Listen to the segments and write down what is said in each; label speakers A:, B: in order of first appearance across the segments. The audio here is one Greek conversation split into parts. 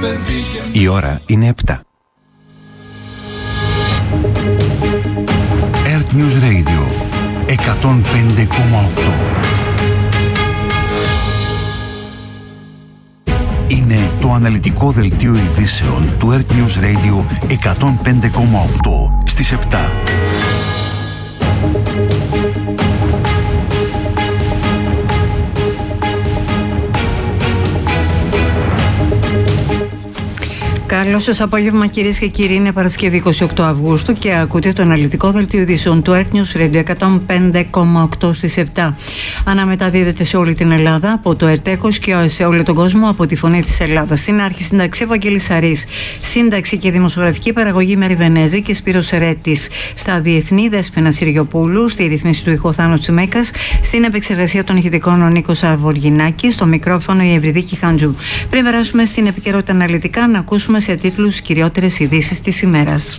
A: Η ώρα είναι 7. Earth News Radio 105,8. Είναι το αναλυτικό δελτίο ειδήσεων του Earth News Radio 105,8 στις 7.
B: Καλώς σας απόγευμα, κυρίες και κύριοι. Είναι Παρασκευή 28 Αυγούστου και ακούτε το αναλυτικό δελτίο ειδήσεων του Earth News Radio 105,8 στις 7. Αναμεταδίδεται σε όλη την Ελλάδα από το ΕΡΤΕΚΟΣ και σε όλο τον κόσμο από τη Φωνή της Ελλάδας. Στην αρχή σύνταξη Ευαγγέλης Σαρής, σύνταξη και δημοσιογραφική παραγωγή Μέρη Βενέζη και Σπύρος Σερέτης. Στα διεθνή Δέσποινα Συριοπούλου, στη ρύθμιση του ήχου Θάνος Τσιμέκας, στην επεξεργασία των ηχητικών ο Νίκος Αρβοργινάκης, στο μικρόφωνο η Ευρυδίκη Χαντζού. Πριν περάσουμε στην επικαιρότητα αναλυτικά, να ακούσουμε σε τίτλους κυριότερες ειδήσεις της ημέρας.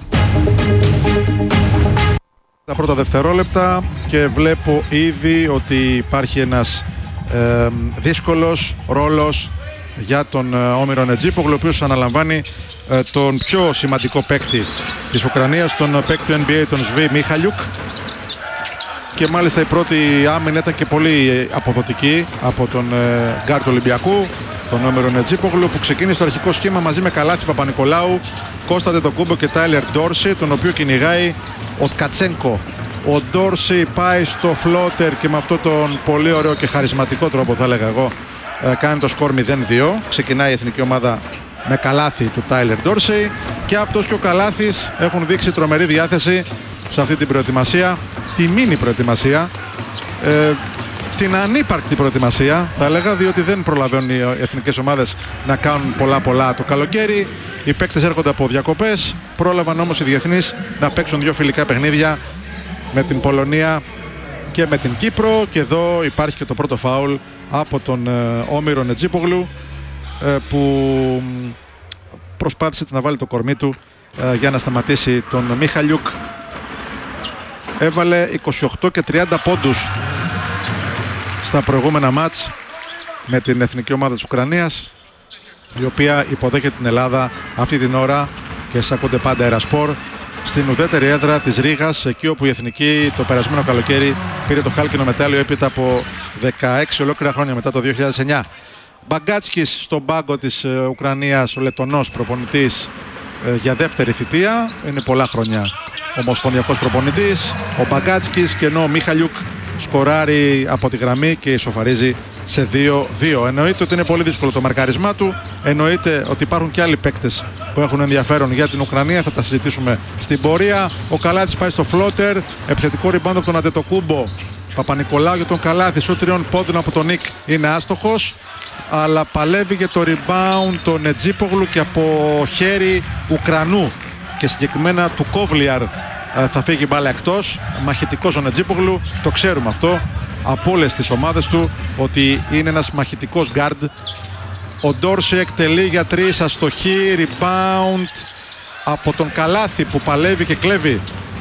C: Τα πρώτα δευτερόλεπτα και βλέπω ήδη ότι υπάρχει ένας δύσκολος ρόλος για τον Όμηρο Νετζίπογλου, ο οποίος αναλαμβάνει τον πιο σημαντικό παίκτη της Ουκρανίας, τον παίκτη του NBA, τον Σβί Μίχαλιουκ. Και μάλιστα η πρώτη άμυνα ήταν και πολύ αποδοτική από τον γκάρ του Ολυμπιακού, τον Όμηρο Νετζίπογλου, που ξεκίνησε το αρχικό σχήμα μαζί με Καλάθη Παπα-Νικολάου, Κώστα Ντετοκούμπο και Τάιλερ Ντόρσι, τον οποίο κυνηγάει ο Tkachenko. Ο Ντόρσι πάει στο φλότερ και με αυτόν τον πολύ ωραίο και χαρισματικό τρόπο, θα έλεγα εγώ, κάνει το σκορ 0-2. Ξεκινάει η εθνική ομάδα με καλάθι του Τάιλερ Ντόρσι και αυτός και ο Καλάθης έχουν δείξει τρομερή διάθεση σε αυτή την προετοιμασία, τη μίνι προετοιμασία, την ανύπαρκτη προετοιμασία, θα έλεγα, διότι δεν προλαβαίνουν οι εθνικές ομάδες να κάνουν πολλά το καλοκαίρι. Οι παίκτες έρχονται από διακοπές, πρόλαβαν όμως οι διεθνείς να παίξουν δύο φιλικά παιχνίδια με την Πολωνία και με την Κύπρο. Και εδώ υπάρχει και το πρώτο φάουλ από τον Όμηρο Νετζίπογλου, που προσπάθησε να βάλει το κορμί του για να σταματήσει τον Μίχαλιουκ. Έβαλε 28 και 30 πόντους στα προηγούμενα μάτς με την εθνική ομάδα της Ουκρανίας, η οποία υποδέχεται την Ελλάδα αυτή την ώρα, και σάκονται πάντα Ερασπορ, στην ουδέτερη έδρα της Ρήγας, εκεί όπου η εθνική το περασμένο καλοκαίρι πήρε το χάλκινο μετάλλιο έπειτα από 16 ολόκληρα χρόνια, μετά το 2009. Μπαγκάτσκις στον πάγκο της Ουκρανίας, ο Λετονός προπονητής για δεύτερη θητεία, είναι πολλά χρόνια ομοσπονδιακός προπονητής ο Μπαγκάτσκις, και ενώ ο Μίχαλιουκ σκοράρει από τη γραμμή και ισοφαρίζει σε 2-2. Εννοείται ότι είναι πολύ δύσκολο το μαρκάρισμά του. Εννοείται ότι υπάρχουν και άλλοι παίκτες που έχουν ενδιαφέρον για την Ουκρανία. Θα τα συζητήσουμε στην πορεία. Ο Καλάθης πάει στο φλότερ. Επιθετικό rebound από τον Αντετοκούμπο. Παπα-Νικολάου για τον Καλάθη. Σου 3 πόντων από τον Νικ είναι άστοχος. Αλλά παλεύει για το rebound τον Νετζίπογλου και από χέρι Ουκρανού και συγκεκριμένα του Κόβλιαρ θα φύγει η μπάλα εκτός. Μαχητικός ο Νετζίπογλου, το ξέρουμε αυτό από όλες τις ομάδες του, ότι είναι ένας μαχητικός γκάρντ. Ο Ντόρσι εκτελεί για 3, αστοχή, rebound από τον Καλάθη που παλεύει και κλέβει.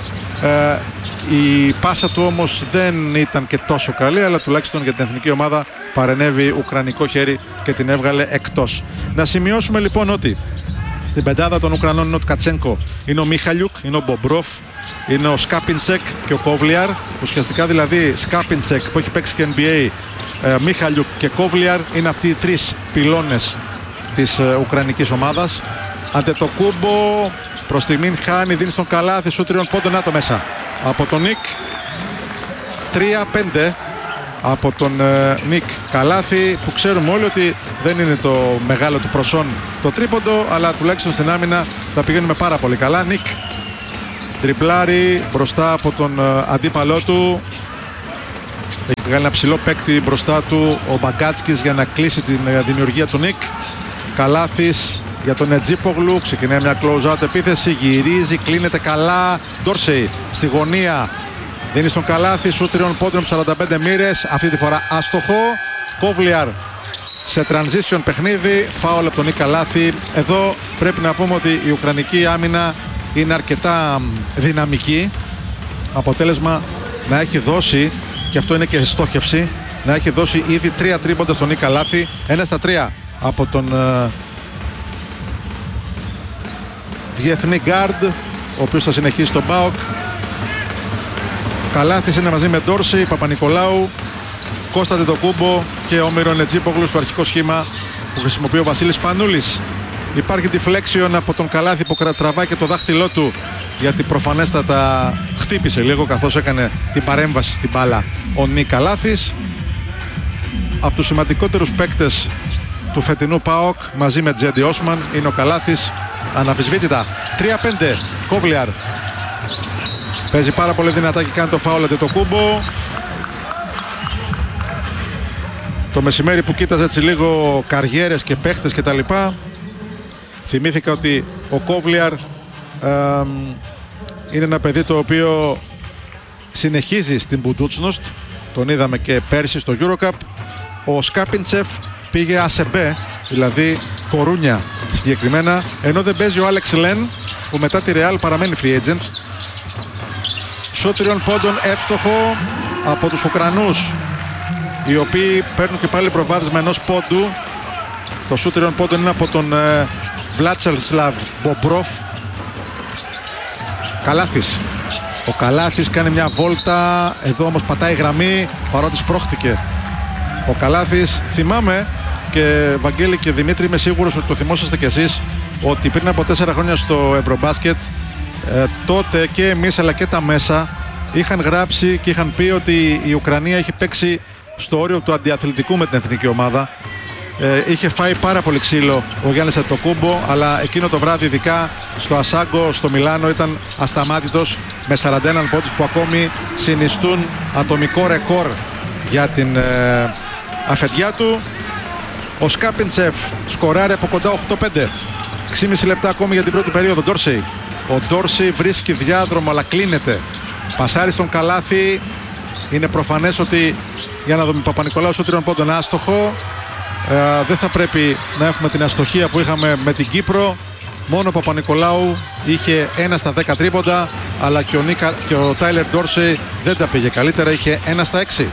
C: Η πάσα του όμως δεν ήταν και τόσο καλή, αλλά τουλάχιστον για την εθνική ομάδα παρενέβη ουκρανικό χέρι και την έβγαλε εκτός. Να σημειώσουμε λοιπόν ότι στην πεντάδα των Ουκρανών είναι ο Tkachenko, είναι ο Μίχαλιουκ, είναι ο Μπομπρόφ, είναι ο Σκάπιντσεκ και ο Κόβλιαρ. Ουσιαστικά δηλαδή Σκάπιντσεκ που έχει παίξει και NBA, Μίχαλιουκ και Κόβλιαρ είναι αυτοί οι τρεις πυλώνες της ουκρανικής ομάδας. Αντετοκούμπο προς στιγμήν χάνει, δίνει στον Καλάθη, σου 3 πόντων, να το μέσα από τον Νικ. 3-5 από τον Νικ Καλάθη, που ξέρουμε όλοι ότι δεν είναι το μεγάλο του προσόν το τρίποντο, αλλά τουλάχιστον στην άμυνα θα πηγαίνουμε πάρα πολύ καλά. Νικ τριπλάρει μπροστά από τον αντίπαλό του. Έχει βγάλει ένα ψηλό παίκτη μπροστά του ο Μπαγκάτσκις για να κλείσει την δημιουργία του Νικ. Καλάθης για τον Νετζίπογλου, ξεκινάει μια close-out επίθεση, γυρίζει, κλείνεται καλά. Ντόρσεϊ στη γωνία, δίνει στον Καλάθη, σου 3 πόντων, 45 μοίρες, αυτή τη φορά άστοχο. Κόβλιαρ σε transition παιχνίδι, φάουλ από τον Νικ Καλάθη. Εδώ πρέπει να πούμε ότι η ουκρανική άμυνα είναι αρκετά δυναμική. Αποτέλεσμα να έχει δώσει, και αυτό είναι και στόχευση, να έχει δώσει ήδη 3 τρίποντα στον Νικ Καλάθη, 1 στα 3 από τον διεθνή γκάρντ, ο οποίος θα συνεχίσει τον ΠΑΟΚ. Καλάθης είναι μαζί με Ντόρση, Παπα-Νικολάου, Κώστα Αντετοκούμπο και Όμηρο Νετζίπογλου στο αρχικό σχήμα που χρησιμοποιεί ο Βασίλης Πανούλης. Υπάρχει deflection από τον Καλάθη που τραβάει και το δάχτυλό του, γιατί προφανέστατα χτύπησε λίγο καθώς έκανε την παρέμβαση στην μπάλα ο Νίκ Καλάθης. Από τους σημαντικότερους παίκτες του φετινού ΠΑΟΚ μαζί με Τζέντι Όσμαν είναι ο Καλάθης, αναμφισβήτητα. 3-5, Κόβλιαρ παίζει πάρα πολύ δυνατά και κάνει το φάουλ Αντετοκούμπο. Το μεσημέρι που κοίταζε έτσι λίγο καριέρες και παίχτες και τα λοιπά, θυμήθηκα ότι ο Κόβλιαρ είναι ένα παιδί το οποίο συνεχίζει στην Μπουντούτσνοστ, τον είδαμε και πέρσι στο EuroCup. Ο Σκάπιντσεφ πήγε ΑΣΕΜΠΕ, δηλαδή Κορούνια συγκεκριμένα, ενώ δεν παίζει ο Άλεξ Λεν που μετά τη Real παραμένει free agent. Σουτ 3 πόντων εύστοχο από τους Ουκρανούς, οι οποίοι παίρνουν και πάλι προβάδισμα ενός πόντου. Το σουτ 3 πόντων είναι από τον Βλάτσελσλαβ Μπομπρόφ. Καλάθης. Ο Καλάθης κάνει μια βόλτα, εδώ όμως πατάει γραμμή παρότι σπρώχτηκε. Ο Καλάθης, θυμάμαι, και Βαγγέλη και Δημήτρη, είμαι σίγουρος ότι το θυμόσαστε κι εσείς, ότι πριν από 4 χρόνια στο Ευρωμπάσκετ, τότε και εμείς αλλά και τα μέσα είχαν γράψει και είχαν πει ότι η Ουκρανία έχει παίξει στο όριο του αντιαθλητικού με την εθνική ομάδα. Είχε φάει πάρα πολύ ξύλο ο Γιάννης Αντετοκούμπο, αλλά εκείνο το βράδυ, ειδικά στο Ασάγκο στο Μιλάνο, ήταν ασταμάτητος με 41 πόντους που ακόμη συνιστούν ατομικό ρεκόρ για την αφεντιά του. Ο Σκάπιντσεφ σκοράρει από κοντά 8-5. 6,5 λεπτά ακόμη για την πρώτη περίοδο. Ντόρσεϊ. Ο Ντόρσεϊ βρίσκει διάδρομο αλλά κλείνεται. Πασάρει στον Καλάθη. Είναι προφανές ότι, για να δούμε, Παπα-Νικολάου στο 3 πόντων άστοχο. Δεν θα πρέπει να έχουμε την αστοχία που είχαμε με την Κύπρο. Μόνο ο Παπα-Νικολάου είχε 1 στα 10 τρίποντα, αλλά και ο Τάιλερ Ντόρσεϊ δεν τα πήγε καλύτερα, είχε 1 στα 6.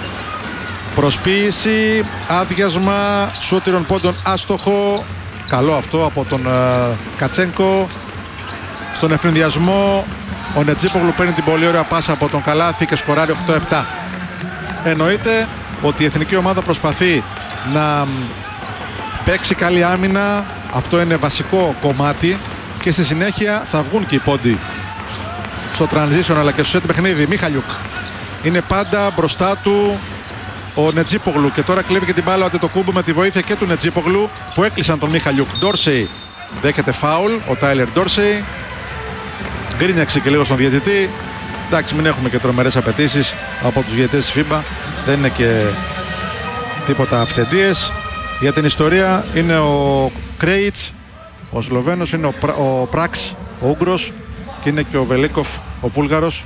C: Προσποίηση, άδειασμα, σούτ 3 πόντων άστοχο. Καλό αυτό από τον Κατσένκο. Στον ευνηδιασμό ο Νετζίπογλου παίρνει την πολύ ωραία πάσα από τον Καλάθη και σκοράρει 8-7. Εννοείται ότι η εθνική ομάδα προσπαθεί να παίξει καλή άμυνα. Αυτό είναι βασικό κομμάτι και στη συνέχεια θα βγουν και οι πόντοι στο transition αλλά και στο set παιχνίδι. Μίχαλιουκ είναι πάντα μπροστά του ο Νετζίπογλου και τώρα κλέβει και την μπάλα ο Αντετοκούμπο με τη βοήθεια και του Νετζίπογλου που έκλεισαν τον Μίχαλιουκ. Ντόρσεϊ δέχεται φάουλ, ο Τάιλερ Ντόρσεϊ γκρίνιαξε και λίγο στον διαιτητή. Εντάξει, μην έχουμε και τρομερές απαιτήσεις από τους διαιτητές της FIBA, δεν είναι και τίποτα αυθεντίες. Για την ιστορία είναι ο Κρέιτς, ο Σλοβαίνος, είναι ο Πράξ, ο Ούγγρος και είναι και ο Βελίκοφ, ο Βούλγαρος.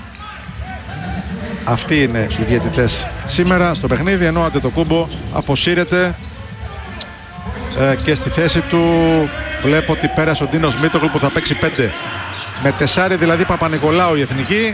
C: Αυτοί είναι οι διαιτητές σήμερα στο παιχνίδι, ενώ ο Αντετοκούμπο αποσύρεται και στη θέση του βλέπω ότι πέρασε ο Ντίνος Μίτογλου που θα παίξει 5. Με 4 δηλαδή Παπα-Νικολάου η εθνική.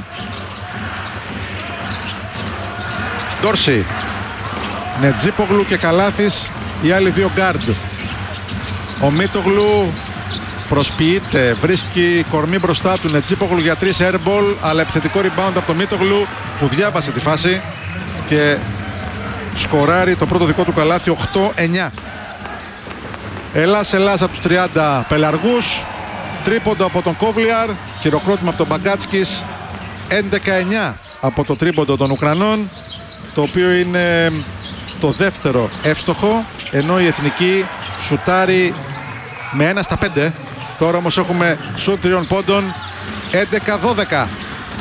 C: Ντόρσεϊ, Νετζίπογλου και Καλάθης οι άλλοι δύο γκάρντ. Ο Μίτογλου προσποιείται, βρίσκει κορμί μπροστά του Νετζίπογλου για 3 airball, αλλά επιθετικό rebound από το Μίτογλου που διάβασε τη φάση και σκοράρει το πρώτο δικό του καλάθι. 8-9. Ελλάς από τους 30 πελαργούς. Τρίποντο από τον Κόβλιαρ, χειροκρότημα από τον Μπαγκάτσκις. 11-9 από το τρίποντο των Ουκρανών, το οποίο είναι το δεύτερο εύστοχο, ενώ η εθνική σουτάρει με 1 στα 5. Τώρα όμως έχουμε σουτ 3 πόντων. 11-12.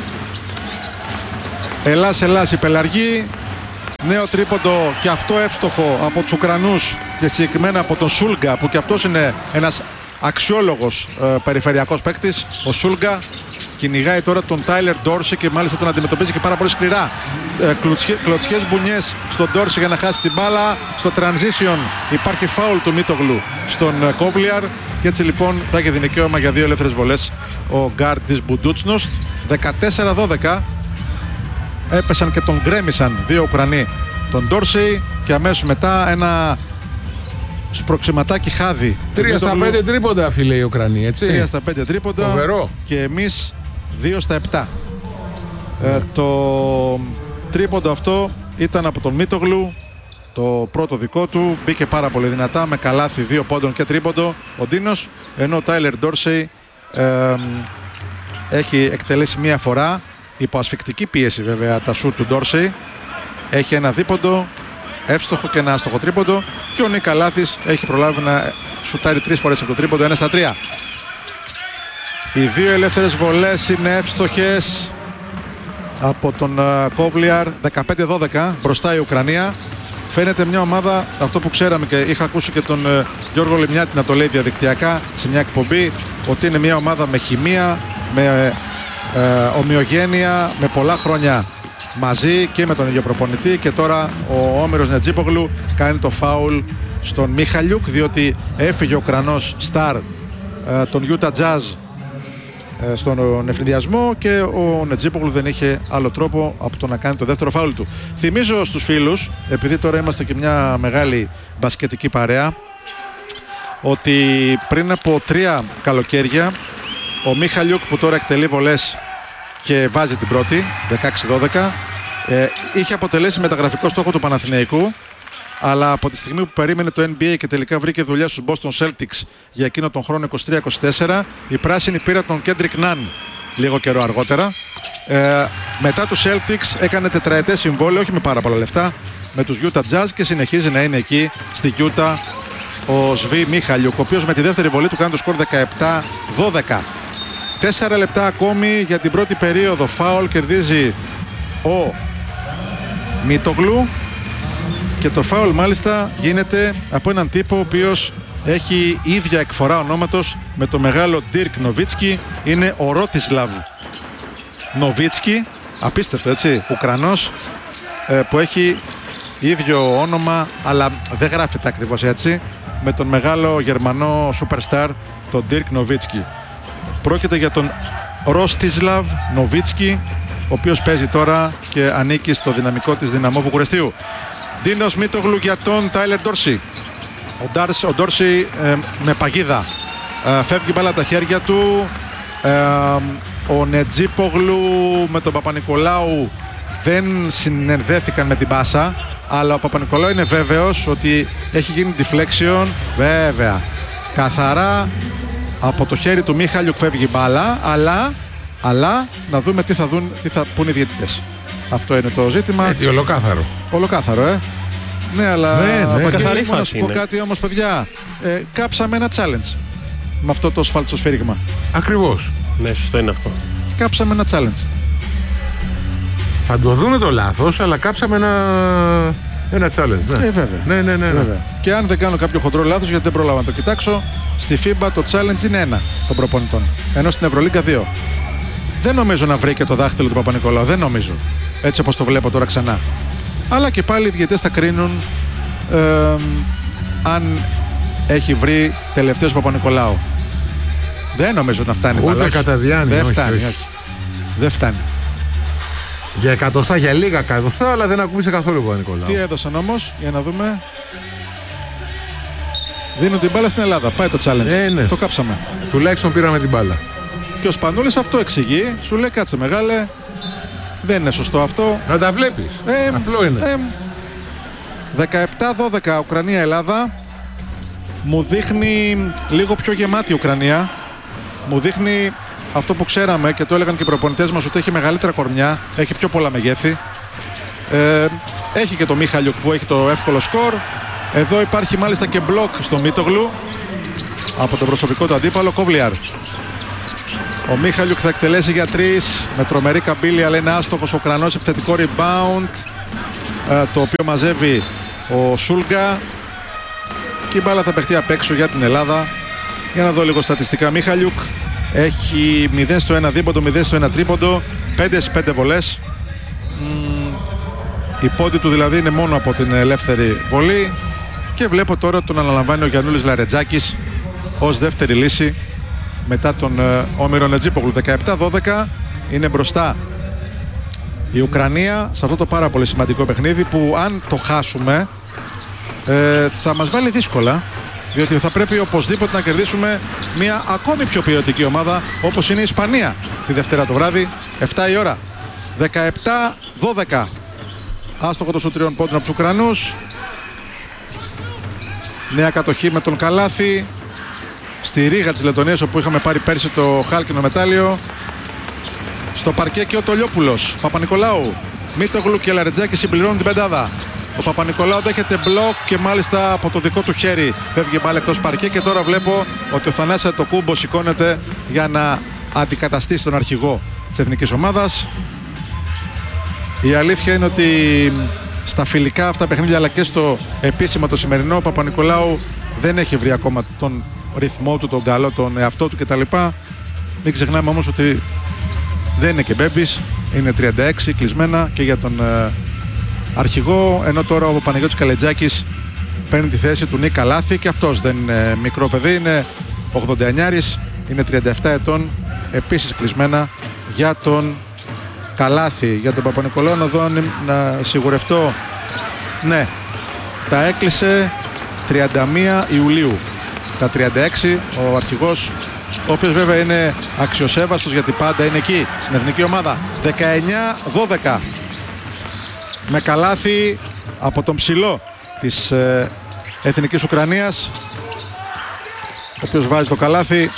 C: Ελλάς η πελαργή. Νέο τρίποντο και αυτό εύστοχο από τους Ουκρανούς και συγκεκριμένα από τον Σούλγκα, που και αυτός είναι ένας αξιόλογος περιφερειακός παίκτης. Ο Σούλγκα κυνηγάει τώρα τον Τάιλερ Ντόρσεϊ και μάλιστα τον αντιμετωπίζει και πάρα πολύ σκληρά. Κλωτσιές μπουνιές στον Ντόρσεϊ για να χάσει την μπάλα. Στο transition υπάρχει φάουλ του Μίτογλου στον Κόβλιαρ και έτσι λοιπόν θα έχει δικαίωμα για 2 ελεύθερες βολές ο γκάρντ της Μπουντούτσνοστ. 14-12. Έπεσαν και τον γκρέμισαν 2 Ουκρανοί τον Ντόρσεϊ και αμέσως μετά ένα σπροξηματάκι χάδι.
D: 3 στα 5 τρίποντα, φίλε, η Ουκρανοί, έτσι.
C: 3 στα 5 τρίποντα.
D: Φοβερό.
C: Και εμείς 2 στα 7. Το τρίποντο αυτό ήταν από τον Μίτογλου, το πρώτο δικό του. Μπήκε πάρα πολύ δυνατά με καλάθι 2 πόντων και τρίποντο ο Ντίνος, ενώ ο Τάιλερ Ντόρσεϊ έχει εκτελέσει μία φορά υπό ασφικτική πίεση, βέβαια, τα σουτ του Ντόρσεϊ. Έχει ένα δίποντο εύστοχο και ένα άστοχο τρίποντο, και ο Νίκα Λάθης έχει προλάβει να σουτάρει 3 φορές από το τρίποντο, 1 στα 3. Οι 2 ελεύθερες βολές είναι εύστοχες από τον Κόβλιαρ. 15-12 μπροστά η Ουκρανία. Φαίνεται μια ομάδα, αυτό που ξέραμε και είχα ακούσει και τον Γιώργο Λεμιάτη να το λέει διαδικτυακά σε μια εκπομπή, ότι είναι μια ομάδα με χημεία, με ομοιογένεια, με πολλά χρόνια μαζί και με τον ίδιο προπονητή. Και τώρα ο Όμηρος Νετζίπογλου κάνει το φάουλ στον Μίχαλιουκ, διότι έφυγε ο Ουκρανός στάρ τον Utah Jazz στον ευνηδιασμό, και ο Νετζίπογλου δεν είχε άλλο τρόπο από το να κάνει το δεύτερο φάουλ του. Θυμίζω στους φίλους, επειδή τώρα είμαστε και μια μεγάλη μπασκετική παρέα, ότι πριν από 3 καλοκαίρια ο Μίχαλιουκ, που τώρα εκτελεί βολές και βάζει την πρώτη 16-12, είχε αποτελέσει μεταγραφικό στόχο του Παναθηναϊκού, αλλά από τη στιγμή που περίμενε το NBA και τελικά βρήκε δουλειά στους Boston Celtics για εκείνο τον χρόνο 23-24, οι πράσινοι πήραν τον Kendrick Nunn λίγο καιρό αργότερα. Μετά τους Celtics έκανε τετραετές συμβόλαιο, όχι με πάρα πολλά λεφτά, με τους Utah Jazz, και συνεχίζει να είναι εκεί στη Utah ο Σβί Μίχαλιουκ, ο οποίος με τη δεύτερη βολή του κάνει το σκορ 17-12. 4 λεπτά ακόμη για την πρώτη περίοδο. Φάουλ κερδίζει ο Μίτογλου, και το φάουλ μάλιστα γίνεται από έναν τύπο ο οποίος έχει ίδια εκφορά ονόματος με το μεγάλο Dirk Νοβίτσκι. Είναι ο Ρότισλαβ Νοβίτσκι, απίστευτο, έτσι, Ουκρανός, που έχει ίδιο όνομα, αλλά δεν γράφεται ακριβώς έτσι, με τον μεγάλο Γερμανό superstar τον Dirk Νοβίτσκι. Πρόκειται για τον Ρόστισλαβ Νοβίτσκι, ο οποίος παίζει τώρα και ανήκει στο δυναμικό της Δυναμό Βουκουρεστίου. Ντίνος Μίτογλου για τον Τάιλερ Ντόρσεϊ. Ο Ντόρσεϊ με παγίδα φεύγει μπάλα τα χέρια του. Ο Νετζίπογλου με τον Παπα-Νικολάου δεν συνενδέθηκαν με την πάσα, αλλά ο Παπα-Νικολάου είναι βέβαιος ότι έχει γίνει deflection. Βέβαια, καθαρά από το χέρι του Μίχαλιουκ φεύγει μπάλα, αλλά να δούμε τι θα πούν οι διαιτητές. Αυτό είναι το ζήτημα.
D: Έτσι, ολοκάθαρο.
C: Ολοκάθαρο, Ναι, αλλά
E: καθαρή
C: να
E: φάση
C: σου πω κάτι όμως, παιδιά. Κάψαμε ένα challenge με αυτό το σφαλτσοσφύριγμα.
D: Ακριβώς.
E: Ναι, σωστό είναι αυτό.
C: Κάψαμε ένα challenge.
D: Θα το δούνε το λάθος, αλλά κάψαμε ένα challenge. Ναι.
C: Βέβαια.
D: Ναι.
C: Βέβαια. Και αν δεν κάνω κάποιο χοντρό λάθος, γιατί δεν πρόλαβα να το κοιτάξω, στη FIBA το challenge είναι 1 των προπονητών, ενώ στην Ευρωλίγκα 2. Δεν νομίζω να βρει και το δάχτυλο του Παπα-Νικολάου. Δεν νομίζω. Έτσι όπως το βλέπω τώρα ξανά. Αλλά και πάλι οι διαιτητές θα κρίνουν αν έχει βρει τελευταίος Παπα-Νικολάου. Δεν νομίζω να φτάνει.
D: Ούτε κατά διάνοια.
C: Δεν φτάνει. Όχι. Δεν φτάνει.
D: Για εκατοστά, για λίγα εκατοστά, αλλά δεν ακούγησε καθόλου ο Παπα-Νικολάου.
C: Τι έδωσαν όμως, για να δούμε. Δίνουν την μπάλα στην Ελλάδα. Πάει το challenge.
D: Ναι.
C: Το κάψαμε.
D: Τουλάχιστον πήραμε την μπάλα.
C: Και ο Σπανούλης αυτό εξηγεί. Σου λέει, κάτσε μεγάλε, δεν είναι σωστό αυτό.
D: Να τα βλέπεις. Απλό είναι.
C: 17-12 Ουκρανία-Ελλάδα. Μου δείχνει λίγο πιο γεμάτη η Ουκρανία. Μου δείχνει αυτό που ξέραμε και το έλεγαν και οι προπονητές μας, ότι έχει μεγαλύτερα κορμιά, έχει πιο πολλά μεγέθη. Έχει και το Μίχαλιουκ που έχει το εύκολο σκορ. Εδώ υπάρχει μάλιστα και μπλοκ στο Μίτογλου από τον προσωπικό του αντίπαλο Κόβλιαρ. Ο Μίχαλιουκ θα εκτελέσει για 3 με τρομερή καμπύλη, αλλά είναι άστοχος. Ο Ουκρανός, επιθετικό rebound, το οποίο μαζεύει ο Σούλγκα, και η μπάλα θα παιχτεί απ' έξω για την Ελλάδα. Για να δω λίγο στατιστικά. Μίχαλιουκ έχει 0-1 δίποντο, 0-1 τρίποντο, 5-5 βολές. Η πόντη του δηλαδή είναι μόνο από την ελεύθερη βολή, και βλέπω τώρα τον αναλαμβάνει ο Γιαννούλης Λαρετζάκης ως δεύτερη λύση μετά τον Όμηρο Νετζίπογλου. 17-12 είναι μπροστά η Ουκρανία σε αυτό το πάρα πολύ σημαντικό παιχνίδι, που αν το χάσουμε θα μας βάλει δύσκολα. διότι θα πρέπει οπωσδήποτε να κερδίσουμε μια ακόμη πιο ποιοτική ομάδα όπως είναι η Ισπανία τη Δευτέρα το βράδυ, 7 η ώρα. 17-12. Άστοχο το σου 3 πόντων από τους Ουκρανούς. Νέα κατοχή με τον Καλάθι στη Ρήγα της Λετωνίας, όπου είχαμε πάρει πέρσι το χάλκινο μετάλλιο. Στο παρκέ και ο Τολιόπουλος, Παπα-Νικολάου, Μίτογλου και Λαρετζάκη συμπληρώνουν την πεντάδα. Ο Παπα-Νικολάου δέχεται μπλοκ και μάλιστα από το δικό του χέρι φεύγει μπάλα εκτός παρκέ, και τώρα βλέπω ότι ο Θανάσης Αντετοκούμπο σηκώνεται για να αντικαταστήσει τον αρχηγό της εθνικής ομάδας. Η αλήθεια είναι ότι στα φιλικά αυτά παιχνίδια, αλλά και στο επίσημο το σημερινό, ο Παπα-Νικολάου δεν έχει βρει ακόμα τον ρυθμό του, τον καλό, τον εαυτό του κτλ. Μην ξεχνάμε όμως ότι δεν είναι και μπέμπης, είναι 36 κλεισμένα και για τον αρχηγό, ενώ τώρα ο Παναγιώτης Καλετζάκης παίρνει τη θέση του Νίκ Καλάθη, και αυτός δεν είναι μικρό παιδί, είναι 89, είναι 37 ετών, επίσης κλεισμένα για τον Καλάθη. Για τον Παπα-Νικολάου να δω, να σιγουρευτώ, ναι, τα έκλεισε 31 Ιουλίου τα 36 ο αρχηγός, ο οποίος βέβαια είναι αξιοσέβαστος γιατί πάντα είναι εκεί στην εθνική ομάδα. 19-12 με Καλάθη από τον ψηλό της εθνικής Ουκρανίας, ο οποίος βάζει το καλάθι,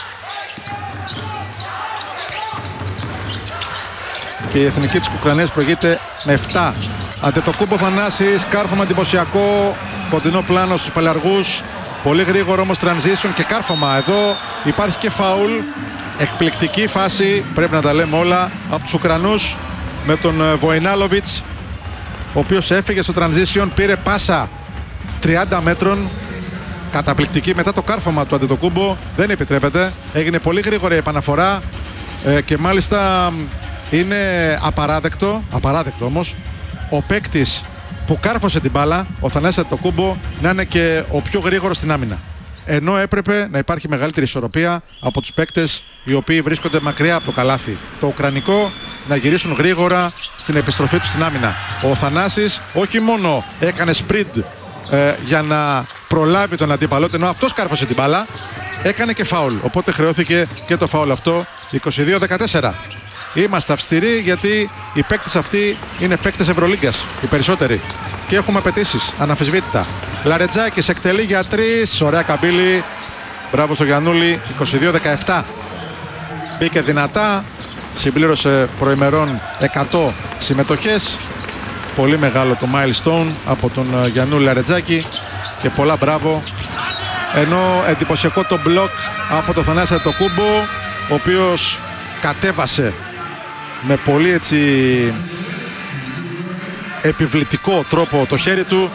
C: και η εθνική της Ουκρανίας προηγείται με 7. Αντετοκούμπο Θανάσης, κάρφωμα εντυπωσιακό, κοντινό πλάνο στους παλαργούς, πολύ γρήγορο όμως transition και κάρφωμα. Εδώ υπάρχει και φάουλ, εκπληκτική φάση, πρέπει να τα λέμε όλα, από τους Ουκρανούς με τον Βοϊνάλοβιτς, ο οποίος έφυγε στο transition, πήρε πάσα 30 μέτρων, καταπληκτική, μετά το κάρφωμα του Αντετοκούμπο, δεν επιτρέπεται, έγινε πολύ γρήγορη επαναφορά και μάλιστα είναι απαράδεκτο όμως ο παίκτης που κάρφωσε την μπάλα, ο Θανάσης Αντετοκούμπο, να είναι και ο πιο γρήγορος στην άμυνα. Ενώ έπρεπε να υπάρχει μεγαλύτερη ισορροπία από τους παίκτες οι οποίοι βρίσκονται μακριά από το καλάθι. Το ουκρανικό να γυρίσουν γρήγορα στην επιστροφή του στην άμυνα. Ο Θανάσης όχι μόνο έκανε sprint για να προλάβει τον αντίπαλο, ενώ αυτός κάρφωσε την μπάλα, έκανε και φάουλ. Οπότε χρεώθηκε και το φάουλ αυτό. 22-14. Είμαστε αυστηροί γιατί οι παίκτες αυτοί είναι παίκτες Ευρωλίγκας, οι περισσότεροι. Και έχουμε απαιτήσεις, αναμφισβήτητα. Λαρετζάκης εκτελεί για 3, ωραία καμπύλη. Μπράβο στο Γιαννούλη, 22-17. Μπήκε δυνατά, συμπλήρωσε προημερών 100 συμμετοχές. Πολύ μεγάλο το milestone από τον Γιαννούλη Λαρετζάκη και πολλά μπράβο. Ενώ εντυπωσιακό το μπλοκ από τον Θανάση Αντετοκούμπο, ο οποίος κατέβασε με πολύ έτσι επιβλητικό τρόπο το χέρι του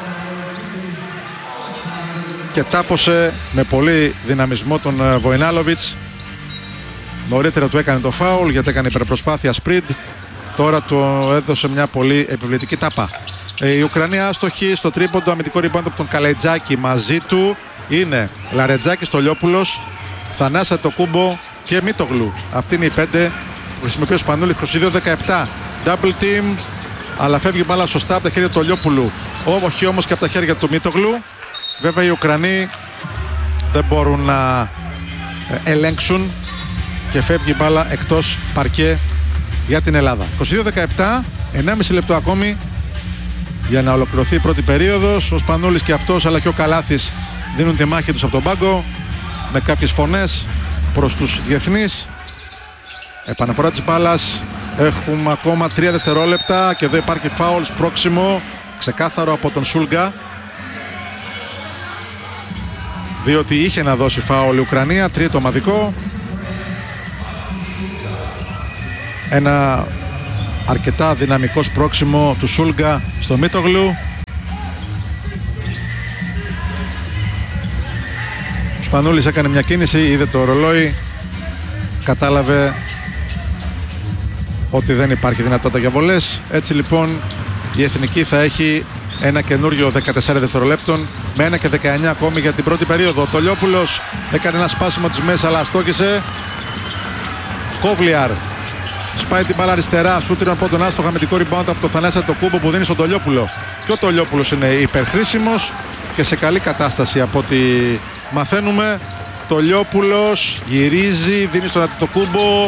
C: και τάπωσε με πολύ δυναμισμό τον Βοϊνάλοβιτς. Νωρίτερα του έκανε το φάουλ γιατί έκανε υπερπροσπάθεια sprint. Τώρα του έδωσε μια πολύ επιβλητική τάπα. Η Ουκρανία άστοχη στο τρίποντο, αμυντικό rebound από τον Καλετζάκη. Μαζί του είναι Λαρετζάκης, Τολιόπουλος, Θανάσης Αντετοκούμπο και Μίτογλου. Αυτή είναι η 5 που χρησιμοποιεί ο Σπανούλης. 22-17. Double team, αλλά φεύγει μπάλα σωστά από τα χέρια του Τολιόπουλου. Όχι όμως και από τα χέρια του Μίτογλου. Βέβαια οι Ουκρανοί δεν μπορούν να ελέγξουν και φεύγει μπάλα εκτός παρκέ για την Ελλάδα. 22-17, 1,5 λεπτό ακόμη για να ολοκληρωθεί η πρώτη περίοδος. Ο Σπανούλης και αυτός αλλά και ο Καλάθης δίνουν τη μάχη τους από τον πάγκο με κάποιες φωνές προς τους διεθνείς. Επαναφορά της μπάλας, έχουμε ακόμα 3 δευτερόλεπτα και εδώ υπάρχει φάουλ σπρώξιμο ξεκάθαρο από τον Σούλγκα, διότι είχε να δώσει φάουλ η Ουκρανία, τρίτο ομαδικό. Ένα αρκετά δυναμικό σπρώξιμο του Σούλγκα στο Μίτογλου. Ο Σπανούλης έκανε μια κίνηση, είδε το ρολόι, κατάλαβε ότι δεν υπάρχει δυνατότητα για βολές. Έτσι λοιπόν η Εθνική θα έχει ένα καινούριο 14 δευτερολέπτων με 1 και 19 ακόμη για την πρώτη περίοδο. Ο Τολιόπουλος έκανε ένα σπάσιμο της μέσα αλλά αστόχησε. Κόβλιαρ σπάει την μπάλα αριστερά, σούτριον από τον άστοχο αμυντικό rebound από τον Θανάση Αντετοκούμπο που δίνει στον Τολιόπουλο. Και ο Τολιόπουλος είναι υπερχρήσιμος και σε καλή κατάσταση από ό,τι μαθαίνουμε. Το Λιόπουλος γυρίζει, δίνει στον Αντετοκούμπο.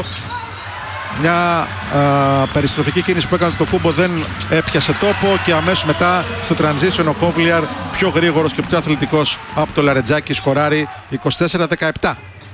C: Μια περιστροφική κίνηση που έκανε το Κούμπο δεν έπιασε τόπο και αμέσως μετά στο transition ο Κόβλιαρ, πιο γρήγορος και πιο αθλητικός από το Λαρετζάκη, σκοράρει 24-17.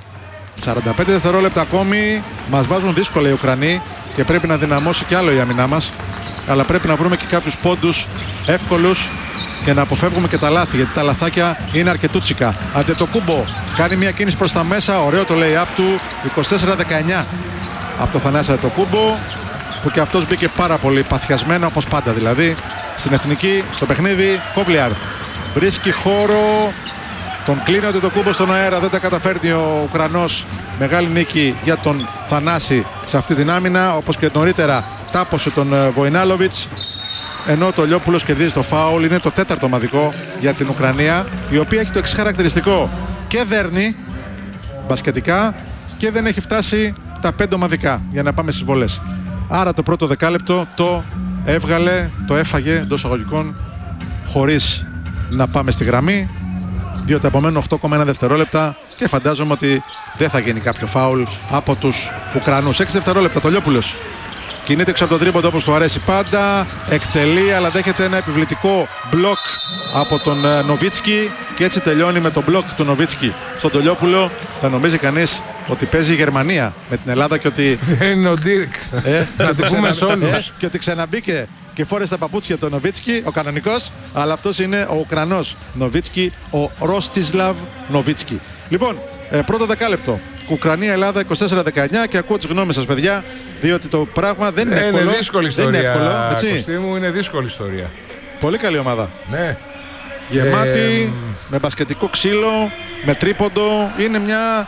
C: 45 δευτερόλεπτα ακόμη, μας βάζουν δύσκολα οι Ουκρανοί και πρέπει να δυναμώσει κι άλλο η άμυνά μας, αλλά πρέπει να βρούμε και κάποιους πόντους εύκολους και να αποφεύγουμε και τα λάθη, γιατί τα λαθάκια είναι αρκετούτσικα. Αντετοκούμπο κάνει μια κίνηση προς τα μέσα, ωραίο το lay-up του, 24-19 από το Θανάση Αντετοκούμπο, που και αυτός μπήκε πάρα πολύ παθιασμένο, όπως πάντα δηλαδή, στην εθνική, στο παιχνίδι. Κόβλιαρ βρίσκει χώρο, τον κλείνει ο Αντετοκούμπο στον αέρα, δεν τα καταφέρνει ο Ουκρανός. Μεγάλη νίκη για τον Θανάση σε αυτή την άμυνα, όπως και νωρίτερα τάπωσε τον Βοϊνάλοβιτς, ενώ το Λιόπουλος κερδίζει το φάουλ. Είναι το 4ο ομαδικό για την Ουκρανία, η οποία έχει το εξής χαρακτηριστικό: και δέρνει μπασκετικά και δεν έχει φτάσει τα 5 ομαδικά για να πάμε στις βολές. Άρα το πρώτο δεκάλεπτο το έβγαλε, το έφαγε εντός εισαγωγικών χωρίς να πάμε στη γραμμή, διότι τα επομένουν 8,1 δευτερόλεπτα και φαντάζομαι ότι δεν θα γίνει κάποιο φάουλ από τους Ουκρανούς. 6 δευτερόλεπτα, το Λιόπουλος κινείται έξω από τον τρίποντο όπως του αρέσει πάντα, εκτελεί, αλλά δέχεται ένα επιβλητικό μπλοκ από τον Νοβίτσκι και έτσι τελειώνει με τον μπλοκ του Νοβίτσκι στον Τολιόπουλο. Θα νομίζει κανείς ότι παίζει η Γερμανία με την Ελλάδα και ότι
D: δεν είναι ο Ντίρκ. Να το πούμε σε όλους.
C: Και ότι ξαναμπήκε και φόρεσε τα παπούτσια τον Νοβίτσκι, ο κανονικός, αλλά αυτός είναι ο Ουκρανός Νοβίτσκι, ο Ρόστισλαβ Νοβίτσκι. Λοιπόν, πρώτο δεκάλεπτο. Ουκρανία-Ελλάδα 24-19 και ακούω τις γνώμες σας, παιδιά, διότι το πράγμα δεν είναι εύκολο.
D: Είναι δύσκολη ιστορία.
C: Δεν είναι εύκολο, έτσι.
D: Κωστή μου, είναι δύσκολη ιστορία.
C: Πολύ καλή ομάδα.
D: Ναι.
C: Γεμάτη, με μπασκετικό ξύλο, με τρίποντο. Είναι μια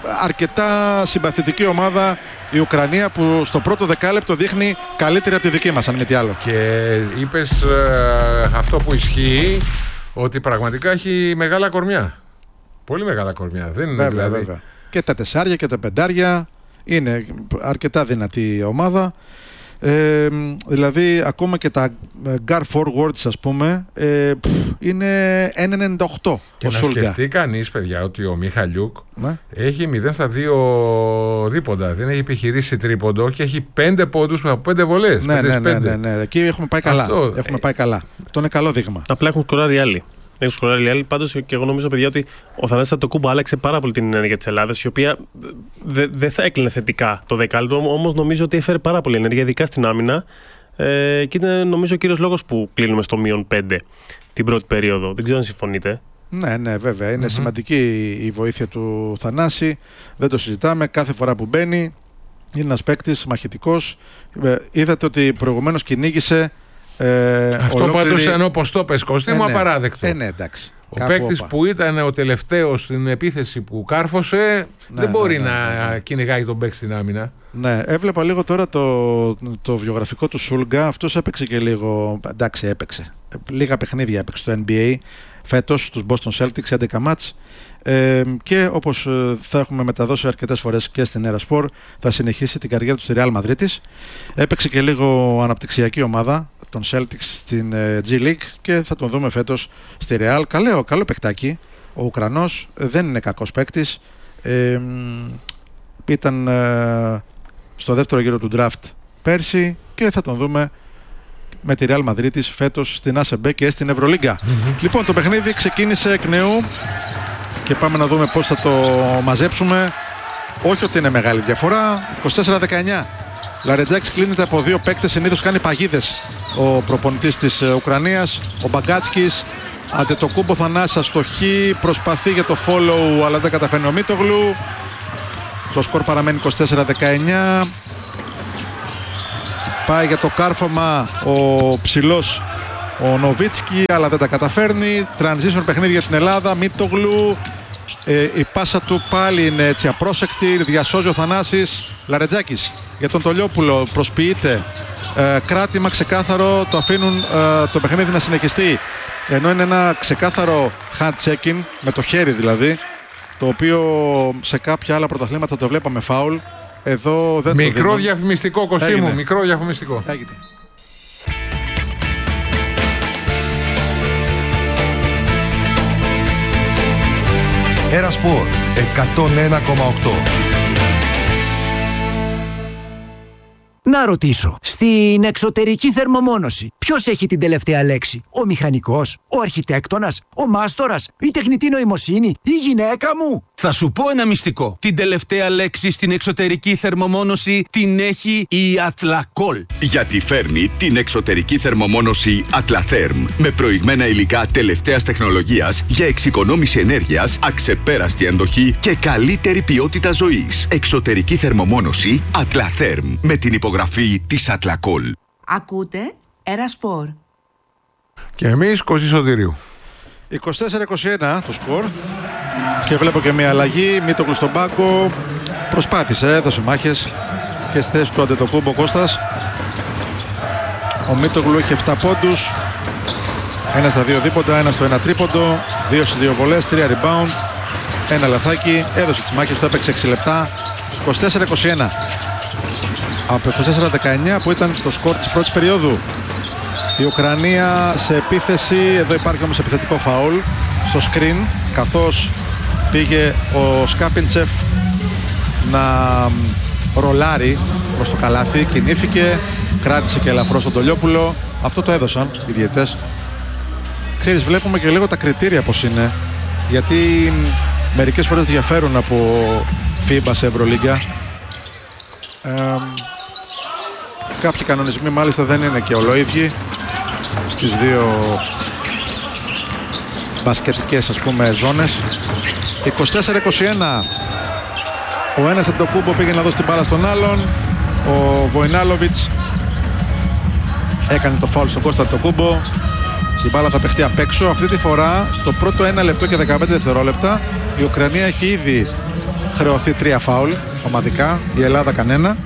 C: αρκετά συμπαθητική ομάδα η Ουκρανία, που στο πρώτο δεκάλεπτο δείχνει καλύτερη από τη δική μας, αν μη τι άλλο.
D: Και είπες αυτό που ισχύει, ότι πραγματικά έχει μεγάλα κορμιά. Πολύ μεγάλα κορμιά. Δεν είναι
C: βέβαια,
D: δηλαδή.
C: βέβαια. Και τα 4 και τα 5. Είναι αρκετά δυνατή ομάδα. Δηλαδή ακόμα και τα guard forwards, ας πούμε, είναι 1,98.
D: Και να σκεφτεί κανείς, παιδιά, ότι ο Μιχαλιούκ έχει 0 στα 2 δίποντα. Δεν έχει επιχειρήσει τρίποντο και έχει 5 πόντους από 5 βολές.
C: Ναι. Εκεί έχουμε πάει καλά. Έχουμε πάει καλά. Αυτό είναι καλό δείγμα.
E: Απλά έχουν σκοράρει άλλοι. Έχουν σκοράρει άλλοι. Πάντως και εγώ νομίζω, παιδιά, ότι ο Θανάσης Αντετοκούμπο άλλαξε πάρα πολύ την ενέργεια της Ελλάδας, η οποία δεν θα έκλεινε θετικά το δεκάλεπτο, όμως νομίζω ότι έφερε πάρα πολύ ενέργεια, ειδικά στην άμυνα. Και είναι νομίζω ο κύριος λόγος που κλείνουμε στο -5 την πρώτη περίοδο. Δεν ξέρω αν συμφωνείτε.
C: Ναι, βέβαια. Είναι σημαντική η βοήθεια του Θανάση. Δεν το συζητάμε. Κάθε φορά που μπαίνει είναι ένας παίκτης μαχητικός. Είδατε ότι προηγουμένως κυνήγησε.
D: Αυτό πάντως ήταν, όπως το πες, Κωστή μου, απαράδεκτο.
C: Ναι, εντάξει.
D: Ο παίκτης που ήταν ο τελευταίος στην επίθεση που κάρφωσε δεν μπορεί να κυνηγάει τον παίκτη στην άμυνα.
C: Ναι, έβλεπα λίγο τώρα το βιογραφικό του Σούλγκα. Αυτός έπαιξε και λίγο. Εντάξει, έπαιξε. Λίγα παιχνίδια έπαιξε στο NBA φέτος, στους Boston Celtics, 11 μάτς. Και όπως θα έχουμε μεταδώσει αρκετές φορές και στην Erasport, θα συνεχίσει την καριέρα του στη Real Madrid. Έπαιξε και λίγο αναπτυξιακή ομάδα των Celtics στην G League και θα τον δούμε φέτος στη Real. Καλό παικτάκι. Ο Ουκρανός δεν είναι κακός παίκτης. Ήταν στο δεύτερο γύρο του draft πέρσι και θα τον δούμε με τη Real Madrid φέτος στην ACB και στην Ευρωλίγκα. Λοιπόν, το παιχνίδι ξεκίνησε εκ νέου και πάμε να δούμε πώς θα το μαζέψουμε. Όχι ότι είναι μεγάλη διαφορά. 24-19. Λαρετζάκης κλείνεται από 2 παίκτες. Συνήθως κάνει παγίδες ο προπονητής της Ουκρανίας. Ο Μπαγκάτσκης. Αντετοκούμπο, Θανάσης αστοχή. Προσπαθεί για το follow, αλλά δεν καταφέρνει ο Μίτογλου. Το σκορ παραμένει 24-19. Πάει για το κάρφωμα ο ψηλός ο Νοβίτσκι, αλλά δεν τα καταφέρνει. Transition παιχνίδι για την Ελλάδα. Μίτογλου. Η πάσα του πάλι είναι έτσι απρόσεκτη. Διασώζει ο Θανάσης. Λαρετζάκης για τον Τολιόπουλο. Προσποιείται. Κράτημα ξεκάθαρο. Το αφήνουν το παιχνίδι να συνεχιστεί. Ενώ είναι ένα ξεκάθαρο hand checking, με το χέρι δηλαδή, το οποίο σε κάποια άλλα πρωταθλήματα το βλέπαμε φάουλ. Εδώ δεν
D: μικρό
C: το
D: διαφημιστικό, Κωστή μου. Μικρό διαφημιστικό.
C: Έγινε.
F: Ερασπορ 101,8.
G: Να ρωτήσω, στην εξωτερική θερμομόνωση, ποιος έχει την τελευταία λέξη? Ο μηχανικός, ο αρχιτέκτονας, ο μάστορας, η τεχνητή νοημοσύνη, η γυναίκα μου?
H: Θα σου πω ένα μυστικό. Την τελευταία λέξη στην εξωτερική θερμομόνωση την έχει η Athlacol.
I: Γιατί φέρνει την εξωτερική θερμομόνωση Atlatherm με προηγμένα υλικά τελευταίας τεχνολογίας για εξοικονόμηση ενέργειας, αξεπέραστη αντοχή και καλύτερη ποιότητα ζωής. Εξωτερική θερμομόνωση Atlatherm με την υπογραφή της Athlacol.
J: Ακούτε Ερασπορ.
D: Και εμείς Κωστή Σωτηρίου.
C: 24-21 το σκορ. Και βλέπω και μια αλλαγή. Μίτογλου στον πάγκο. Προσπάθησε, έδωσε μάχες και στη θέση του Αντετοκούμπο Κώστας. Ο Μίτογλου έχει 7 πόντους. Ένα στα 2 δίποντα, ένα στο 1 τρίποντο. 2 στις 2 βολές, 3 rebound. Ένα λαθάκι. Έδωσε τις μάχες του, έπαιξε 6 λεπτά. 24-21. Από 24-19 που ήταν το σκορ της πρώτης περίοδου. Η Ουκρανία σε επίθεση. Εδώ υπάρχει όμως επιθετικό φαουλ στο screen, καθώς πήγε ο Σκάπιντσεφ να ρολάρει προς το καλάθι, κινήθηκε, κράτησε και ελαφρώς τον Τολιόπουλο. Αυτό το έδωσαν οι διαιτές. Ξέρεις, βλέπουμε και λίγο τα κριτήρια πως είναι, γιατί μερικές φορές διαφέρουν από FIBA σε Ευρωλίγκα. Κάποιοι κανονισμοί μάλιστα δεν είναι και ολοίδιοι στις δύο μπασκετικές, ας πούμε, ζώνες. 24-21. Ο ένας Αντετοκούμπο πήγε να δώσει την μπάλα στον άλλον. Ο Βοϊνάλοβιτς έκανε το φάουλ στον Κώστα Αντετοκούμπο. Η μπάλα θα παιχτεί απ' έξω. Αυτή τη φορά στο πρώτο 1 λεπτό και 15 δευτερόλεπτα η Ουκρανία έχει ήδη χρεωθεί 3 φάουλ ομαδικά, η Ελλάδα κανένα.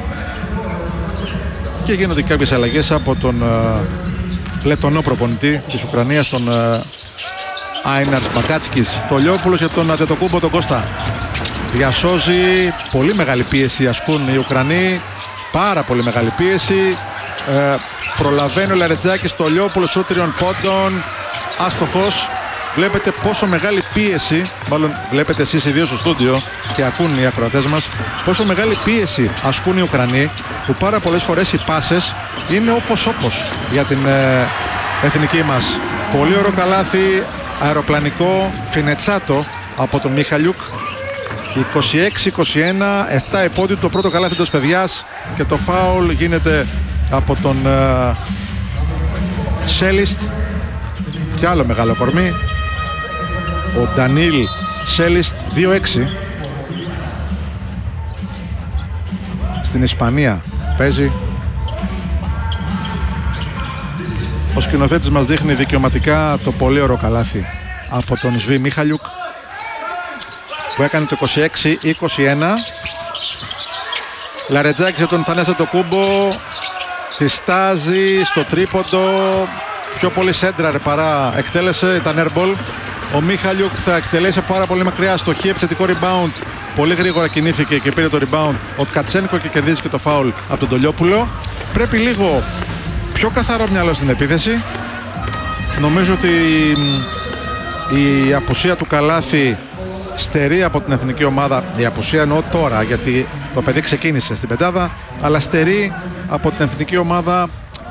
C: Και γίνονται κάποιες αλλαγές από τον λετονό προπονητή της Ουκρανίας, τον Άιναρς Μπακάτσκης. Το Λιόπουλος για τον Αντετοκούμπο τον Κώστα. Διασώζει, πολύ μεγάλη πίεση ασκούν οι Ουκρανοί, πάρα πολύ μεγάλη πίεση. Προλαβαίνει ο Λαρετζάκης, το Λιόπουλο σου 3 πόντων, άστοχος. Βλέπετε πόσο μεγάλη πίεση, μάλλον βλέπετε εσείς οι δύο στο στούντιο και ακούν οι ακροατές μας, πόσο μεγάλη πίεση ασκούν οι Ουκρανοί, που πάρα πολλές φορές οι πάσες είναι όπως για την εθνική μας. Πολύ ωραίο καλάθι, αεροπλανικό, φινετσάτο από τον Μιχαλιούκ. 26-21, 7 επόντιο το πρώτο καλάθι της παιδιάς και το φάουλ γίνεται από τον Σέλιστ και άλλο μεγάλο κορμί. Ο Ντανίλ Σέλιστ, 2-6. Στην Ισπανία παίζει. Ο σκηνοθέτης μας δείχνει δικαιωματικά το πολύ ωραίο καλάθι από τον Σβί Μιχαλιούκ που έκανε το 26-21. Λαρετζάκης για τον Θανάση Αντετοκούμπο, θυστάζει στο τρίποντο, πιο πολύ σέντραρε παρά εκτέλεσε, ήταν airball. Ο Μιχαλιούκ θα εκτελέσει πάρα πολύ μακριά, στοχή, επιθετικό rebound. Πολύ γρήγορα κινήθηκε και πήρε το rebound ο Tkatchenko και κερδίζει και το φάουλ από τον Τολιόπουλο. Πρέπει λίγο πιο καθαρό μυαλό στην επίθεση. Νομίζω ότι η απουσία του καλάθι στερεί από την εθνική ομάδα, η απουσία εννοώ τώρα γιατί το παιδί ξεκίνησε στην πεντάδα, αλλά στερεί από την εθνική ομάδα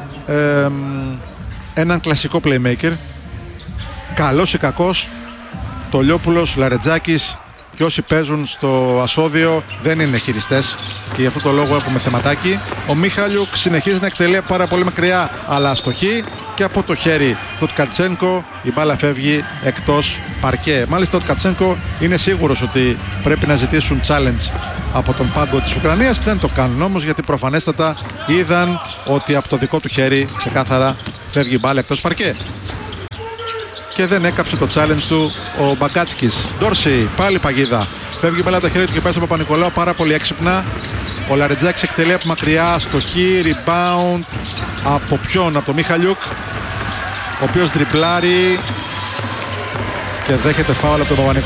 C: έναν κλασικό playmaker. Καλός ή κακός, Τολιόπουλος, Λαρετζάκης και όσοι παίζουν στο ασώδιο δεν είναι χειριστές και γι' αυτό το λόγο έχουμε θεματάκι. Ο Μιχαλιούκ συνεχίζει να εκτελεί πάρα πολύ μακριά, αλλά αστοχή και από το χέρι του Tkatchenko η μπάλα φεύγει εκτός παρκέ. Μάλιστα ο Tkatchenko είναι σίγουρος ότι πρέπει να ζητήσουν challenge από τον πάγκο της Ουκρανίας. Δεν το κάνουν όμως γιατί προφανέστατα είδαν ότι από το δικό του χέρι ξεκάθαρα φεύγει η μπάλα εκτός παρκέ. Και δεν έκαψε το challenge του ο Μπακάτσκης. Ντόρσι, πάλι παγίδα. Φεύγει μπάλα από τα χέρια του και πάει στον Παπα-Νικολάου πάρα πολύ έξυπνα. Ο Λαρετζάκης εκτελεί από μακριά, στοχή, rebound. Από ποιον? Από τον Μιχαλιούκ, ο οποίος τριπλάρει και δέχεται φάουλ από τον Παπα-Νικολάου.